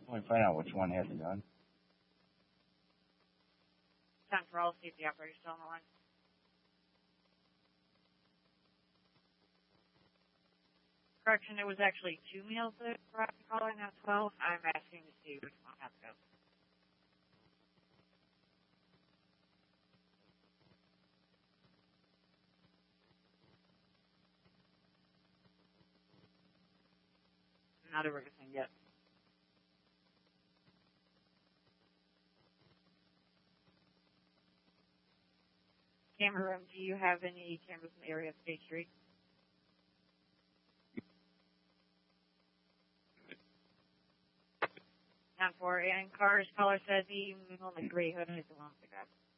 Only find out which one has the gun. 10 for all, see if the operator's still on the line. Correction, it was actually 2 meals that brought the caller, not 12. I'm asking to see which one has to go. Not everything yet. Camera room, do you have any cameras in the area of State Street? Not for and cars. Caller says he on the gray hood and is the one with the gun.